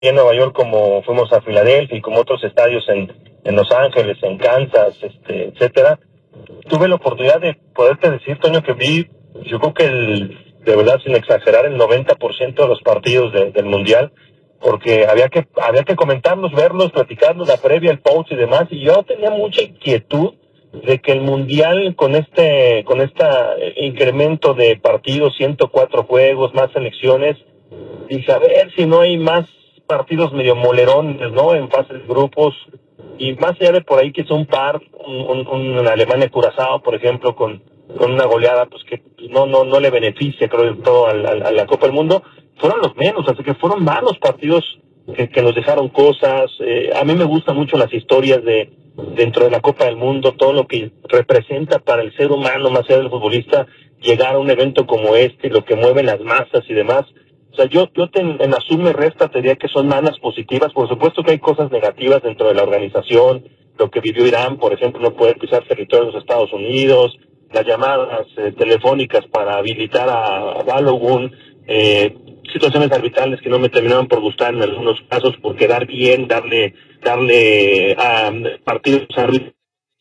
en Nueva York como fuimos a Filadelfia y como otros estadios en Los Ángeles, en Kansas, etcétera, tuve la oportunidad de poderte decir, Toño, que vi, yo creo que de verdad, sin exagerar, el 90% de los partidos del Mundial, porque había que comentarlos, verlos, platicarlos, la previa, el post y demás, y yo tenía mucha inquietud de que el Mundial con este incremento de partidos, 104 juegos, más selecciones, dije, a ver si no hay más partidos medio molerones, ¿no? En fases de grupos, y más allá de por ahí que es un par, un Alemania-Curazao, por ejemplo, con una goleada, pues que no le beneficia, creo, del todo a la Copa del Mundo, fueron los menos, así que fueron malos partidos que nos dejaron cosas. A mí me gustan mucho las historias dentro de la Copa del Mundo, todo lo que representa para el ser humano, más allá del futbolista, llegar a un evento como este, lo que mueve las masas y demás. O sea, yo en la suma y resta te diría que son malas positivas. Por supuesto que hay cosas negativas dentro de la organización, lo que vivió Irán, por ejemplo, no poder pisar territorio de los Estados Unidos, las llamadas telefónicas para habilitar a Balogun, situaciones arbitrales que no me terminaron por gustar en algunos casos, por quedar bien, darle a partidos arbitrales.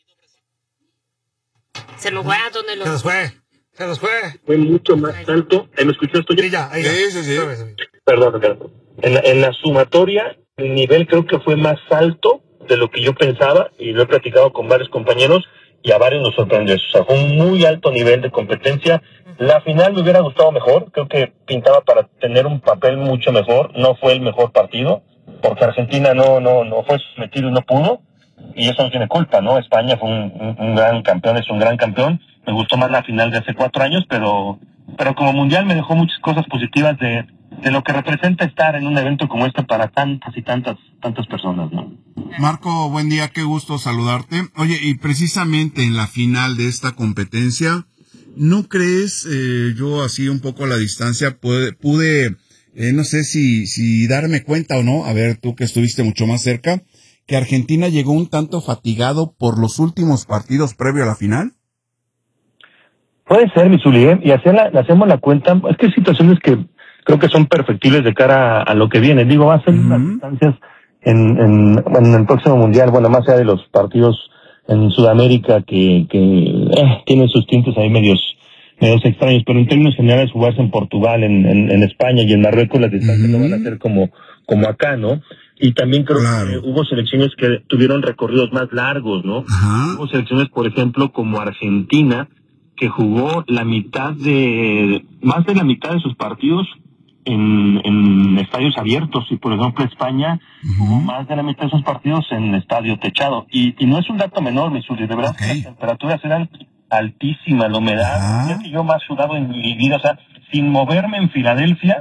Se nos fue, ¿dónde lo? Se nos fue. Fue mucho más alto. ¿Me escuchó esto? Sí, ya. Sí. Perdón. En la sumatoria, el nivel creo que fue más alto de lo que yo pensaba, y lo he platicado con varios compañeros, y a varios nos sorprendió eso. O sea, fue un muy alto nivel de competencia. La final me hubiera gustado mejor, creo que pintaba para tener un papel mucho mejor. No fue el mejor partido, porque Argentina no fue sometido y no pudo, y eso no tiene culpa, ¿no? España fue un gran campeón, es un gran campeón. Me gustó más la final de hace 4 años, pero como mundial me dejó muchas cosas positivas de lo que representa estar en un evento como este para tantas y tantas personas, ¿no? Marco, buen día, qué gusto saludarte. Oye, y precisamente en la final de esta competencia, ¿no crees, yo así un poco a la distancia, pude no sé si darme cuenta o no, a ver, tú que estuviste mucho más cerca, que Argentina llegó un tanto fatigado por los últimos partidos previo a la final? Puede ser, Misuli, y hacemos la cuenta. Es que hay situaciones que creo que son perfectibles de cara a lo que viene. Digo, va a ser unas distancias en el próximo mundial, bueno, más allá de los partidos en Sudamérica que tienen sus tintes ahí medios extraños, pero en términos generales jugarse en Portugal, en España y en Marruecos, las distancias no van a ser como acá, ¿no? Y también creo que hubo selecciones que tuvieron recorridos más largos, ¿no? Hubo selecciones, por ejemplo, como Argentina, que jugó más de la mitad de sus partidos en estadios abiertos, y por ejemplo España jugó más de la mitad de sus partidos en estadio techado, y no es un dato menor, Misuli, de verdad que las temperaturas eran altísimas, la humedad, es que yo más sudado en mi vida, o sea, sin moverme en Filadelfia,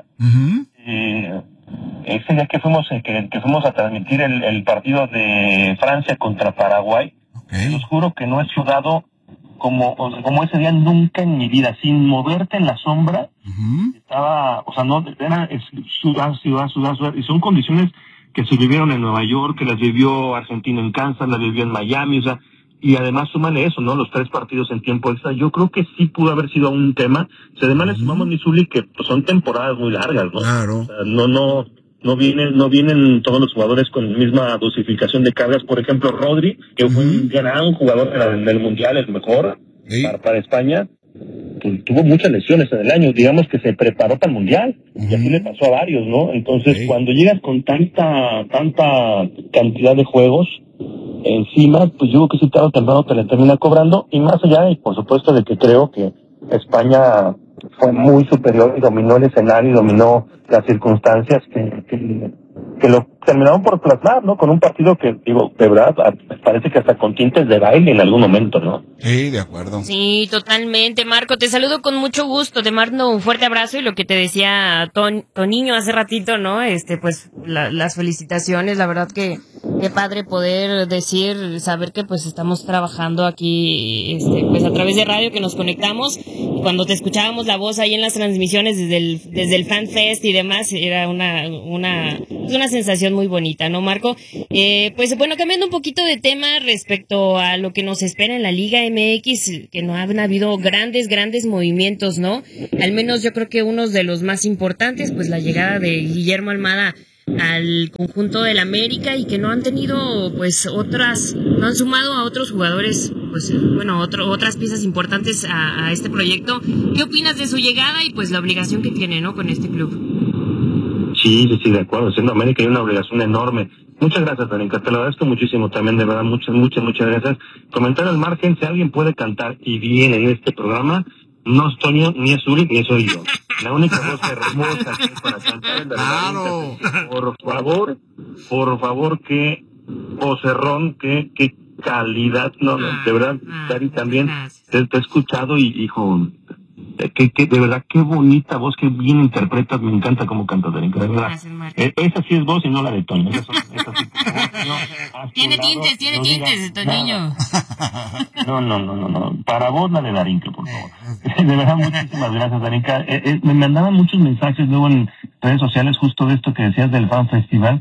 ese día que fuimos a transmitir el partido de Francia contra Paraguay, os juro que no he sudado como ese día nunca en mi vida, sin moverte en la sombra. Estaba, o sea, no, era sudar, y son condiciones que se vivieron en Nueva York, que las vivió Argentina en Kansas, las vivió en Miami, o sea, y además súmale eso, ¿no? Los 3 partidos en tiempo extra, yo creo que sí pudo haber sido un tema. Si además le sumamos, Misuli, que pues, son temporadas muy largas, ¿no? Claro. O sea, no vienen todos los jugadores con la misma dosificación de cargas. Por ejemplo, Rodri, que fue un gran jugador del Mundial, el mejor para España, que tuvo muchas lesiones en el año, digamos que se preparó para el Mundial, y así le pasó a varios, ¿no? Entonces, cuando llegas con tanta cantidad de juegos encima, pues yo creo que sí tarde o temprano te la termina cobrando, y más allá, y por supuesto de que creo que España fue muy superior y dominó el escenario y dominó las circunstancias que lo terminaron por plasmar, ¿no? Con un partido que, digo, de verdad, parece que hasta con tintes de baile en algún momento, ¿no? Sí, de acuerdo. Sí, totalmente. Marco, te saludo con mucho gusto, te mando un fuerte abrazo, y lo que te decía Toniño hace ratito, ¿no? Pues las felicitaciones, la verdad que qué padre poder saber que pues estamos trabajando aquí, pues a través de radio, que nos conectamos, y cuando te escuchábamos la voz ahí en las transmisiones desde el Fan Fest y demás, era una sensación muy bonita, ¿no, Marco? Pues bueno, cambiando un poquito de tema respecto a lo que nos espera en la Liga MX, que no han habido grandes movimientos, ¿no? Al menos yo creo que uno de los más importantes, pues la llegada de Guillermo Almada al conjunto del América y que no han tenido pues no han sumado a otros jugadores, pues bueno, otras piezas importantes a este proyecto. ¿Qué opinas de su llegada y pues la obligación que tiene, ¿no?, con este club? Sí, de acuerdo. Siendo América hay una obligación enorme. Muchas gracias, Darinka. Te lo agradezco muchísimo también, de verdad. Muchas gracias. Comentar al margen, si alguien puede cantar y bien en este programa, no es Toño, ni es Uri, ni soy yo. La única voz hermosa que hay para cantar es la de Darinka. Por favor, qué vocerrón, qué calidad. No, de verdad, Dari, también te he escuchado y, hijo, de verdad, qué bonita voz, qué bien interpretas, me encanta cómo cantas, Darinka, de verdad. Esa sí es voz y no la de Toño. Esa sí, tiene tintes, Toño. No. Para vos la de Darinka, por favor. De verdad, muchísimas gracias, Darinka. Me mandaban muchos mensajes luego en redes sociales justo de esto que decías del Fan Festival.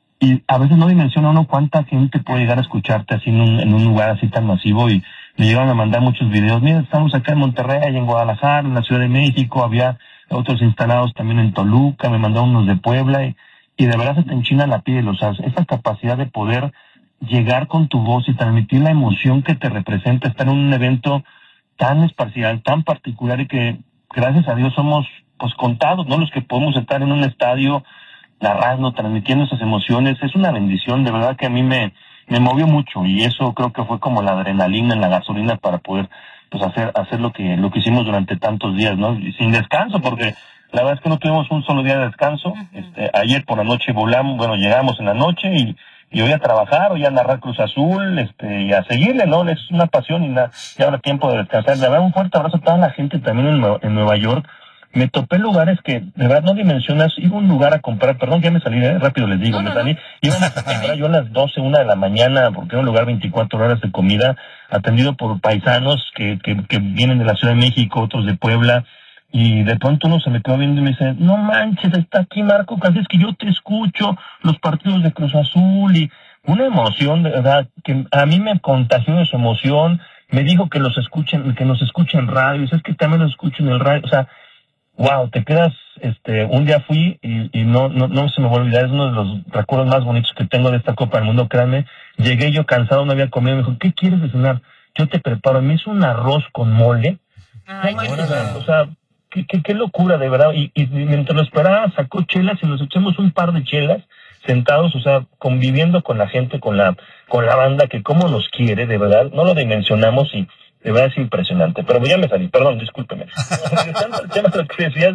Y a veces no dimensiona uno cuánta gente puede llegar a escucharte así en un lugar así tan masivo, y me llegaron a mandar muchos videos. Mira, estamos acá en Monterrey, en Guadalajara, en la Ciudad de México, había otros instalados también en Toluca, me mandaron unos de Puebla, y de verdad se te enchina la piel. O sea, esa capacidad de poder llegar con tu voz y transmitir la emoción que te representa estar en un evento tan especial, tan particular, y que gracias a Dios somos pues contados, ¿no?, los que podemos estar en un estadio narrando, transmitiendo esas emociones. Es una bendición, de verdad que a mí me movió mucho, y eso creo que fue como la adrenalina en la gasolina para poder pues hacer lo que hicimos durante tantos días, ¿no? Y sin descanso, porque la verdad es que no tuvimos un solo día de descanso. Ayer por la noche llegamos en la noche y hoy a trabajar, hoy a narrar Cruz Azul, y a seguirle, ¿no? Es una pasión y ya habrá tiempo de descansar. Le doy un fuerte abrazo a toda la gente también en Nueva York. Me topé lugares que de verdad no dimensionas. Iba a un lugar a comprar, perdón, ya me salí, rápido les digo, me salí. Íbamos a comprar yo a las 12, 1 de la mañana, porque era un lugar 24 horas de comida, atendido por paisanos que vienen de la Ciudad de México, otros de Puebla, y de pronto uno se me quedó viendo y me dice, no manches, está aquí Marco Casillas, que yo te escucho, los partidos de Cruz Azul, y una emoción, de verdad, que a mí me contagió de su emoción. Me dijo que nos escuchen en radio, y es que también los escucho en el radio. O sea, wow, te quedas, un día fui y no se me va a olvidar, es uno de los recuerdos más bonitos que tengo de esta Copa del Mundo, créanme. Llegué yo cansado, no había comido, me dijo, ¿qué quieres de cenar? Yo te preparo. Me hizo un arroz con mole. Ay, o sea, qué locura, de verdad. Y mientras lo esperaba, sacó chelas y nos echamos un par de chelas, sentados, o sea, conviviendo con la gente, con la banda, que cómo nos quiere, de verdad, no lo dimensionamos, y de verdad es impresionante. Pero ya me salí, perdón, discúlpeme. Regresando al tema de lo que decías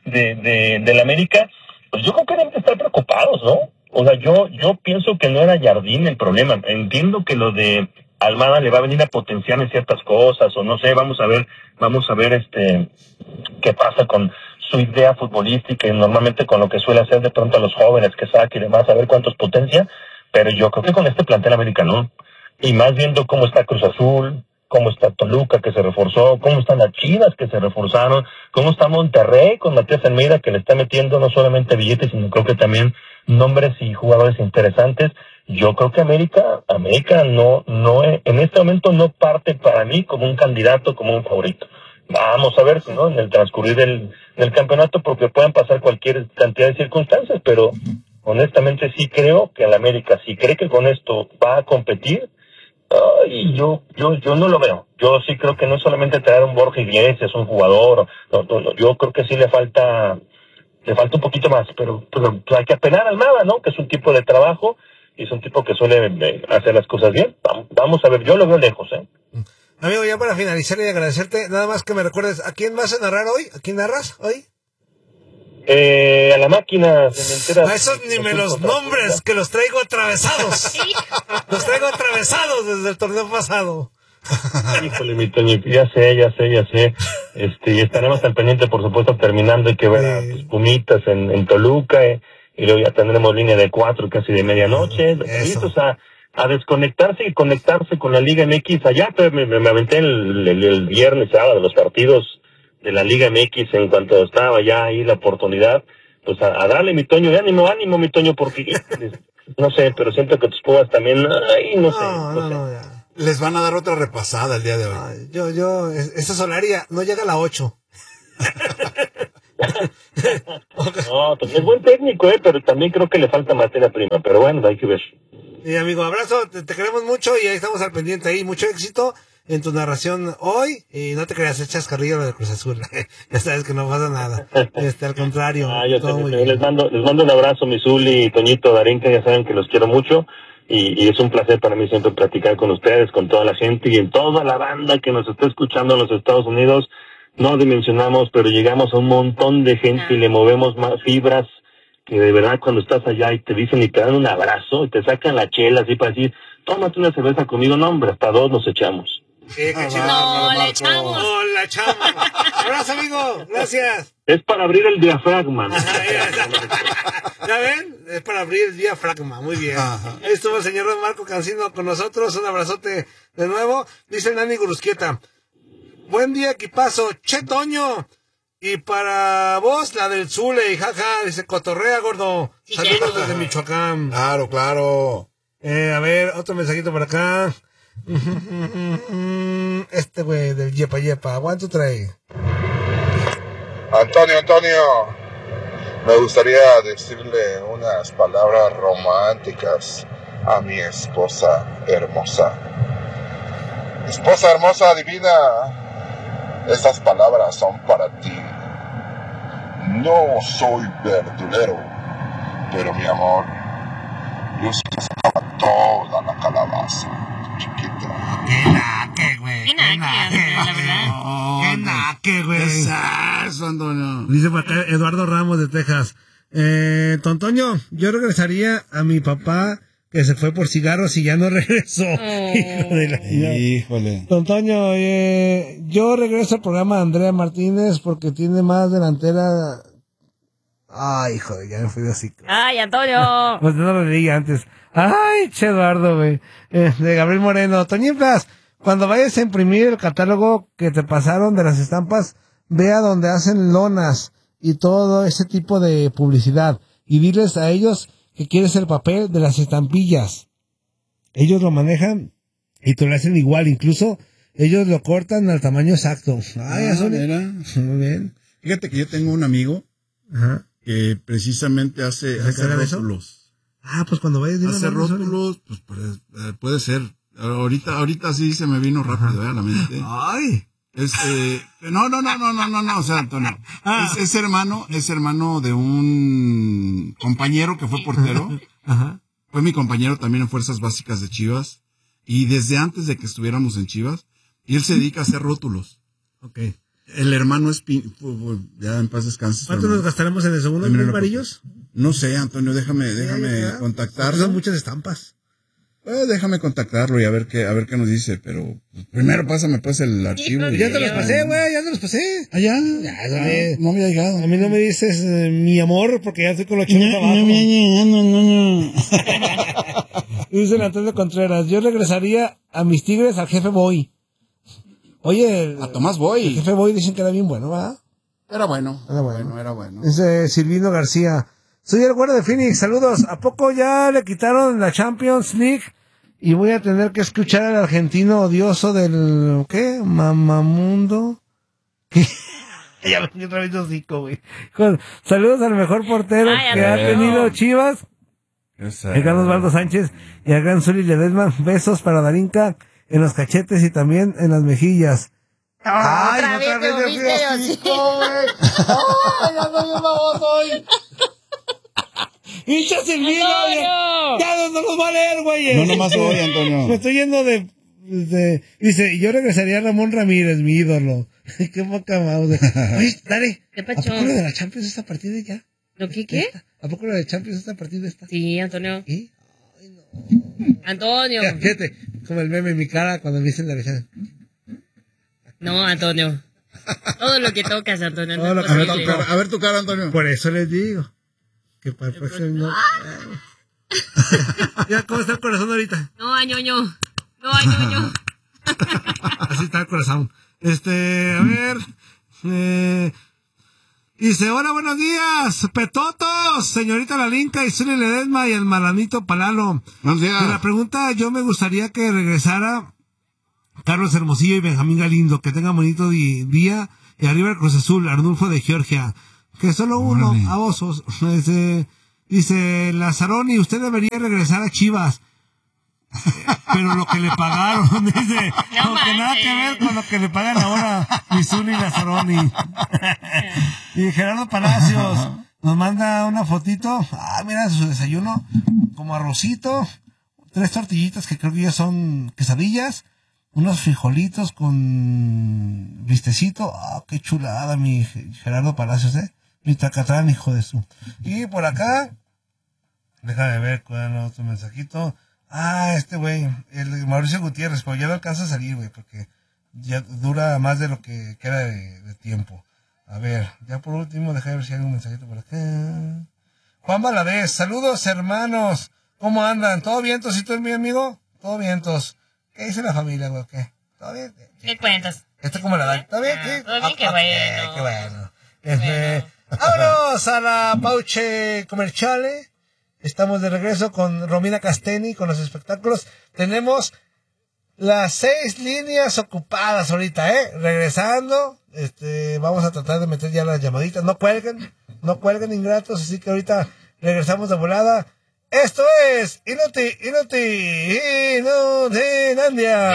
de la América, pues yo creo que deben estar preocupados, ¿no? O sea, yo pienso que no era Jardín el problema. Entiendo que lo de Almada le va a venir a potenciar en ciertas cosas, o no sé, vamos a ver qué pasa con su idea futbolística, y normalmente con lo que suele hacer de pronto a los jóvenes que saque y demás, a ver cuántos potencia. Pero yo creo que con este plantel americano, y más viendo cómo está Cruz Azul, cómo está Toluca, que se reforzó, cómo están las Chivas, que se reforzaron, cómo está Monterrey con Matías Almeida, que le está metiendo no solamente billetes, sino creo que también nombres y jugadores interesantes. Yo creo que América no en este momento no parte para mí como un candidato, como un favorito. Vamos a ver, ¿no?, en el transcurrir del campeonato, porque pueden pasar cualquier cantidad de circunstancias, pero honestamente sí creo que el América, si cree que con esto va a competir, y yo no lo veo. Yo sí creo que no es solamente traer un Borja Iglesias, un jugador, no, yo creo que sí le falta un poquito más, pero hay que apelar al Almada, ¿no?, que es un tipo de trabajo y es un tipo que suele hacer las cosas bien. Vamos a ver, yo lo veo lejos, Amigo, ya para finalizar y agradecerte, nada más que me recuerdes, ¿a quién vas a narrar hoy? ¿A quién narras hoy? A la máquina cementera. A esos ni me los nombres, que los traigo atravesados. Los traigo atravesados desde el torneo pasado. Híjole, mi Toño, ya sé. Y estaremos al pendiente, por supuesto, terminando. Hay que ver a tus Pumitas en Toluca, y luego ya tendremos línea de 4 casi de medianoche. Listos a desconectarse y conectarse con la Liga MX. Allá me aventé el viernes, sábado, los partidos de la Liga MX en cuanto estaba ya ahí la oportunidad. Pues a darle, mi Toño, ánimo, mi Toño, porque no sé, pero siento que tus Pumas también, no sé. Ya. Les van a dar otra repasada el día de hoy. Esta Solaria no llega a la 8. No, pues es buen técnico, pero también creo que le falta materia prima, pero bueno, hay que ver. Y amigo, abrazo, te queremos mucho y ahí estamos al pendiente ahí. Mucho éxito en tu narración hoy. Y no te creas, echas carrillo de Cruz Azul. Ya sabes que no pasa nada. Al contrario. Yo todo muy les bien. mando un abrazo, mi Zuli, Toñito, Darinka, ya saben que los quiero mucho. Y es un placer para mí siempre platicar con ustedes, con toda la gente y en toda la banda que nos está escuchando en los Estados Unidos. No dimensionamos, pero llegamos a un montón de gente y le movemos más fibras que de verdad cuando estás allá y te dicen y te dan un abrazo y te sacan la chela así para decir, tómate una cerveza conmigo, no hombre, hasta dos nos echamos. Qué chido. No, le echamos. No, la echamos. Abrazo, amigo. Gracias. Es para abrir el diafragma, ¿no? ¿Ya ven? Es para abrir el diafragma. Muy bien. Ahí estuvo el señor Don Marco Cancino con nosotros. Un abrazote de nuevo. Dice Nani Gurusquieta. Buen día, equipazo. Che, Toño. Y para vos, la del Zule, jaja, dice, cotorrea, gordo. Sí, Saludos ya. desde Michoacán. Claro. A ver, otro mensajito por acá. Este güey del Yepa Yepa. ¿Cuánto trae? Antonio, me gustaría decirle unas palabras románticas a mi esposa hermosa. Esposa hermosa, divina, estas palabras son para ti. No soy verdulero, pero mi amor, yo se sacaba toda la calabaza, chiquita. ¡Qué naque, güey! Qué naque, la verdad. ¡Qué naque, güey! ¿Qué es eso, Antonio? Dice por acá Eduardo Ramos de Texas. Tontoño, yo regresaría a mi papá que se fue por cigarros y ya no regresó. Hijo de la... Híjole. Tontoño, yo regreso al programa de Andrea Martínez porque tiene más delantera. Ay, joder, ya me fui de así. Ay, Antonio. Pues no lo leí antes. Ay, che Eduardo, güey. De Gabriel Moreno. Toñimplas, cuando vayas a imprimir el catálogo que te pasaron de las estampas, vea donde hacen lonas y todo ese tipo de publicidad. Y diles a ellos que quieres el papel de las estampillas. Ellos lo manejan y te lo hacen igual. Incluso ellos lo cortan al tamaño exacto. Ay, eso mira. muy bien. Fíjate que yo tengo un amigo Ajá. que precisamente hace ¿Hace eso? rótulos. Pues cuando vayas... dime Hace el nombre, rótulos, pues puede ser. Ahorita sí se me vino rápido, a la mente. Ay. No, o sea, Antonio. Es hermano de un compañero que fue portero. Ajá. Fue mi compañero también en Fuerzas Básicas de Chivas. Y desde antes de que estuviéramos en Chivas, y él se dedica a hacer rótulos. Ok. El hermano es ya en paz descanse. ¿Cuánto nos gastaremos en el segundo? También ¿Mil varillos? No sé, Antonio, déjame Ya. contactarlo. Son muchas estampas. Déjame contactarlo y a ver qué nos dice, pero primero pásame pues el archivo. Híjole, Ya te los pasé, güey, ya te los pasé. ¿Ah, ya? No me ha llegado. A mí no me dices mi amor porque ya estoy con los chicos abajo. No. Dice el Antonio Contreras, yo regresaría a mis Tigres al jefe Boy. Oye, A Tomás el Boy. jefe Boy dicen que era bien bueno, ¿verdad? Era bueno. Era bueno. Dice Silvino García, soy el güero de Phoenix, saludos. ¿A poco ya le quitaron la Champions League? Y voy a tener que escuchar al argentino odioso del... ¿Qué? Mamamundo. Ya me dio otra vez hocico, güey. Saludos al mejor portero que ha tenido Chivas. El Carlos Valdo Sánchez y al gran Zuli Ledesma. Besos para Darinka en los cachetes y también en las mejillas. ¡Ay, Otra vez te moviste de hocico, güey! ¡Ay, ya soy un baboso hoy! ¡Hincha Silvino! ¡Ya no los va a leer, güey! No nomás hoy, Antonio. Me estoy yendo de... Dice, yo regresaría a Ramón Ramírez, mi ídolo. ¡Qué poca mouse! Oye, dale. ¿Qué ¿A pacho? poco lo de la Champions esta partida ya? ¿Lo qué? ¿A poco lo de Champions esta partida está? Sí, Antonio. ¿Y? Antonio. Ya, fíjate, como el meme en mi cara cuando me dicen la vecina. No, Antonio. Todo lo que tocas, Antonio. Todo lo No que es me posible. toca. A ver tu cara, Antonio. Por eso les digo. Que para el próximo no. Ya, ¿cómo está el corazón ahorita? No, añoño. No, añoño. Así está el corazón. A ver. Dice, hola, buenos días, petotos, señorita Lalinka y Zuli Ledesma y el malanito Palalo. Buenos días. De la pregunta, yo me gustaría que regresara Carlos Hermosillo y Benjamín Galindo, que tengan bonito día, y arriba el Cruz Azul, Arnulfo de Georgia. Que solo uno, Órale. a osos. Dice Lazaroni, usted debería regresar a Chivas. Pero lo que le pagaron, dice, no que nada que ver con lo que le pagan ahora Misuni y Lazaroni. Y Gerardo Palacios nos manda una fotito. Ah, mira su desayuno, como arrocito, 3 tortillitas que creo que ya son quesadillas, unos frijolitos con vistecito. Ah, qué chulada mi Gerardo Palacios, mi tacatrán, hijo de su. Y por acá, déjame ver cuál es otro mensajito. Ah, este güey, el Mauricio Gutiérrez, pero ya no alcanza a salir, güey, porque ya dura más de lo que queda de tiempo. A ver, ya por último, déjame ver si hay un mensajito por acá. Juan Valadez, saludos hermanos, ¿cómo andan? ¿Todo vientos? ¿Y tú, mi amigo? Todo vientos. ¿Qué dice la familia, güey? ¿Qué? ¿Todo bien? ¿Qué cuentas? ¿Cómo la dan? ¿Todo bien? ¿Sí? Todo bien, qué bueno. Qué bueno. Vámonos a la pauche comerciale. Estamos de regreso con Romina Casteni, con los espectáculos. Tenemos las 6 líneas ocupadas ahorita, Regresando, vamos a tratar de meter ya las llamaditas. No cuelguen ingratos, así que ahorita regresamos de volada. Esto es Inutilandia.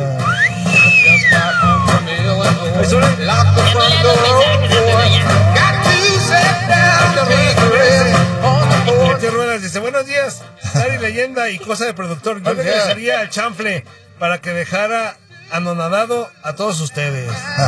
Ruedas dice, buenos días, Dari Leyenda y cosa de productor. Yo le regresaría al chanfle para que dejara anonadado a todos ustedes.